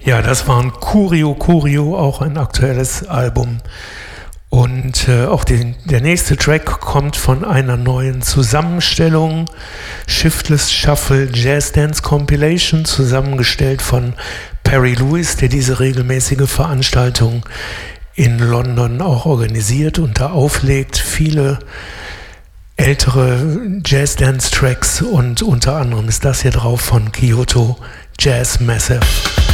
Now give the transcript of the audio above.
Ja, das war ein Curio Curio, auch ein aktuelles Album. Und auch der nächste Track kommt von einer neuen Zusammenstellung, Shiftless Shuffle Jazz Dance Compilation, zusammengestellt von Perry Lewis, der diese regelmäßige Veranstaltung in London auch organisiert und da auflegt. Viele ältere Jazz-Dance-Tracks und unter anderem ist das hier drauf von Kyoto Jazz Massive.